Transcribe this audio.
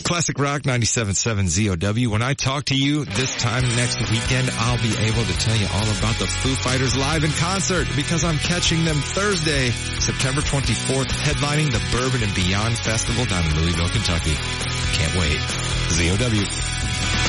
Classic Rock 97.7 ZOW. When I talk to you this time next weekend, I'll be able to tell you all about the Foo Fighters live in concert because I'm catching them Thursday, September 24th, headlining the Bourbon and Beyond Festival down in Louisville, Kentucky. Can't wait. ZOW.